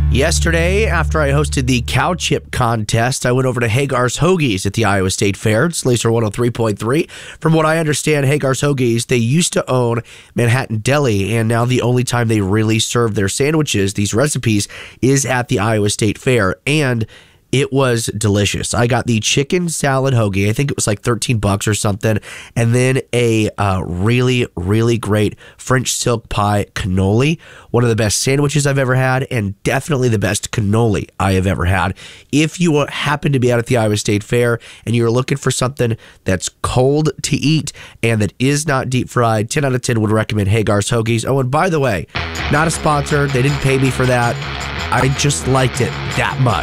Yesterday, after I hosted the cow chip contest, I went over to Hagar's Hoagies at the Iowa State Fair. It's Laser 103.3. From what I understand, Hagar's Hoagies, they used to own Manhattan Deli, and now the only time they really serve their sandwiches, these recipes, is at the Iowa State Fair. And it was delicious. I got the chicken salad hoagie. I think it was like $13 or something. And then a really, really great French silk pie cannoli. One of the best sandwiches I've ever had, and definitely the best cannoli I have ever had. If you happen to be out at the Iowa State Fair and you're looking for something that's cold to eat and that is not deep fried, 10 out of 10 would recommend Hagar's Hoagies. Oh, and by the way, not a sponsor. They didn't pay me for that. I just liked it that much.